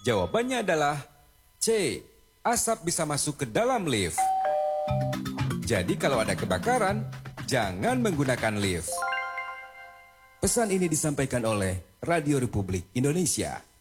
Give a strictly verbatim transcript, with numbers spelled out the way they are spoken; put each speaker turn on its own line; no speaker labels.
Jawabannya adalah C. Asap bisa masuk ke dalam lift. Jadi kalau ada kebakaran, jangan menggunakan lift. Pesan ini disampaikan oleh Radio Republik Indonesia.